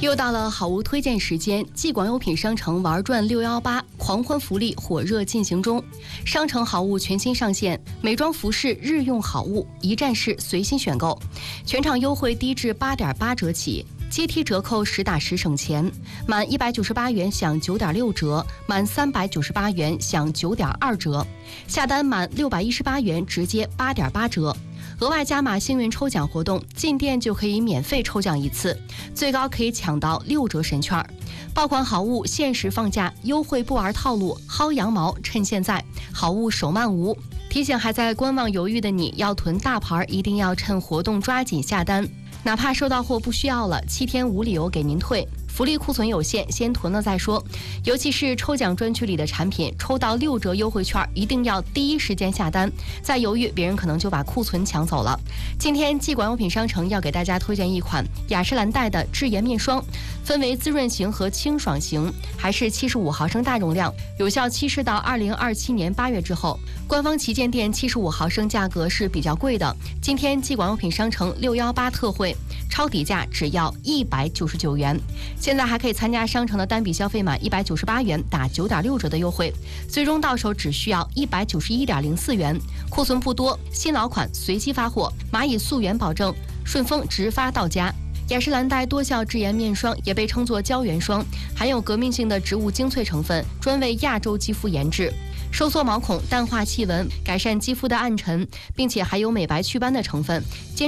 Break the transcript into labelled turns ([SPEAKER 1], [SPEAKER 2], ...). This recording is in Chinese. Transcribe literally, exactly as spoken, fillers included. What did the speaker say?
[SPEAKER 1] 又到了好物推荐时间，继广优品商城玩转六一八狂欢福利火热进行中。商城好物全新上线，美妆服饰日用好物一站式随心选购，全场优惠低至八点八折起，阶梯折扣实打实省钱，满一百九十八元享九点六折，满三百九十八元享九点二折，下单满六百一十八元直接八点八折。额外加码幸运抽奖活动，进店就可以免费抽奖一次，最高可以抢到六折神券。爆款好物限时放价，优惠不玩套路，薅羊毛趁现在，好物手慢无。提醒还在观望犹豫的你，要囤大牌一定要趁活动抓紧下单，哪怕收到货不需要了，七天无理由给您退。福利库存有限，先囤了再说。尤其是抽奖专区里的产品，抽到六折优惠券，一定要第一时间下单，再犹豫，别人可能就把库存抢走了。今天继广优品商城要给大家推荐一款雅诗兰黛的智颜面霜，分为滋润型和清爽型，还是七十五毫升大容量，有效期是到二零二七年八月之后。官方旗舰店七十五毫升价格是比较贵的，今天继广优品商城六一八特惠，超底价只要一百九十九元。现在还可以参加商城的单笔消费满一百九十八元打九点六折的优惠，最终到手只需要一百九十一点零四元。库存不多，新老款随机发货，蚂蚁溯源保证，顺丰直发到家。雅诗兰黛多效智颜面霜也被称作胶原霜，含有革命性的植物精粹成分，专为亚洲肌肤研制，收缩毛孔、淡化细纹、改善肌肤的暗沉，并且还有美白祛斑的成分。